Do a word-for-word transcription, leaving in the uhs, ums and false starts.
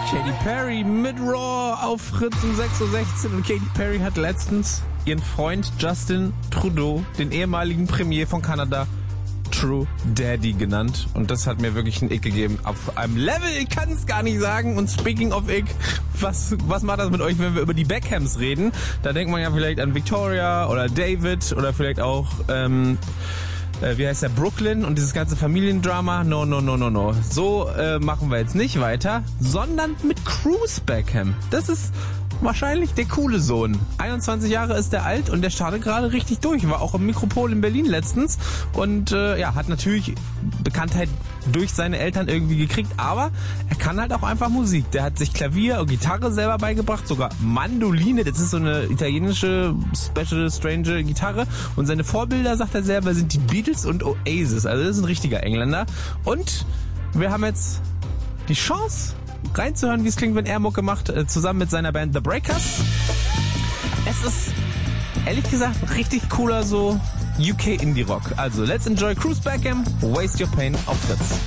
Katy Perry mit Raw auf Fritz um sechs Uhr sechzehn und Katy Perry hat letztens ihren Freund Justin Trudeau, den ehemaligen Premier von Kanada, True Daddy genannt. Und das hat mir wirklich einen Ick gegeben. Auf einem Level, ich kann es gar nicht sagen. Und speaking of Ick, was, was macht das mit euch, wenn wir über die Beckhams reden? Da denkt man ja vielleicht an Victoria oder David oder vielleicht auch, ähm, äh, wie heißt der, Brooklyn und dieses ganze Familiendrama. No, no, no, no, no. So äh, machen wir jetzt nicht weiter, sondern mit Cruz Beckham. Das ist wahrscheinlich der coole Sohn. einundzwanzig Jahre ist der alt und der startet gerade richtig durch. War auch im Mikropol in Berlin letztens und äh, ja, hat natürlich Bekanntheit durch seine Eltern irgendwie gekriegt, aber er kann halt auch einfach Musik. Der hat sich Klavier und Gitarre selber beigebracht, sogar Mandoline, das ist so eine italienische Special Strange Gitarre und seine Vorbilder, sagt er selber, sind die Beatles und Oasis. Also das ist ein richtiger Engländer und wir haben jetzt die Chance reinzuhören, wie es klingt, wenn er Mucke macht, äh, zusammen mit seiner Band The Breakers. Es ist, ehrlich gesagt, richtig cooler so U K Indie Rock. Also, let's enjoy Cruz Beckham, Waste Your Pain auf Fritz.